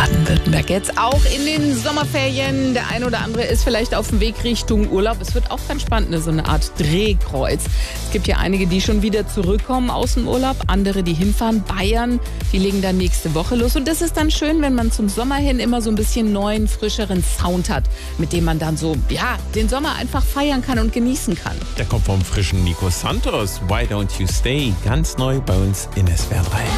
Baden-Württemberg. Jetzt auch in den Sommerferien. Der eine oder andere ist vielleicht auf dem Weg Richtung Urlaub. Es wird auch ganz spannend, so eine Art Drehkreuz. Es gibt ja einige, die schon wieder zurückkommen aus dem Urlaub. Andere, die hinfahren. Bayern, die legen dann nächste Woche los. Und das ist dann schön, wenn man zum Sommer hin immer so ein bisschen neuen, frischeren Sound hat, mit dem man dann so, ja, den Sommer einfach feiern kann und genießen kann. Der kommt vom frischen Nico Santos. Why Don't You Stay? Ganz neu bei uns in SWR 3.